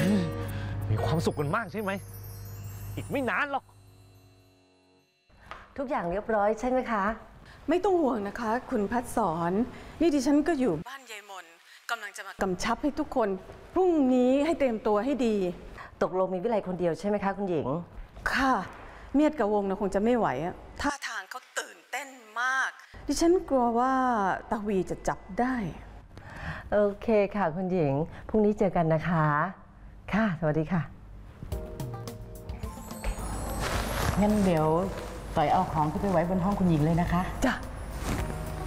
มีความสุขกันมากใช่ไหมอีกไม่นานหรอกทุกอย่างเรียบร้อยใช่ไหมคะไม่ต้องห่วงนะคะคุณพัดสอนนี่ดิฉันก็อยู่บ้านยายมนกำลังจะมากำชับให้ทุกคนพรุ่งนี้ให้เตรียมตัวให้ดีตกลงมีวิไลคนเดียวใช่ไหมคะคุณหญิงค่ะเมียดกับวงนะคงจะไม่ไหวอะท่าทางเขาตื่นเต้นมากดิฉันกลัวว่าตาวีจะจับได้โอเคค่ะคุณหญิงพรุ่งนี้เจอกันนะคะค่ะสวัสดีค่ะงั้นเดี๋ยวต่อยเอาของขึ้นไปไว้บนห้องคุณหญิงเลยนะคะจ้ะ